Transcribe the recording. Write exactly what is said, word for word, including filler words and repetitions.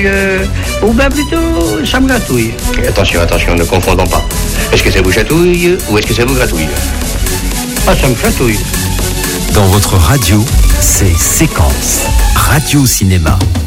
Euh, ou bien plutôt, ça me gratouille. Attention, attention, ne confondons pas. Est-ce que ça vous chatouille ou est-ce que ça vous gratouille? Ah, ça me gratouille. Dans votre radio, c'est Séquence, Radio Cinéma.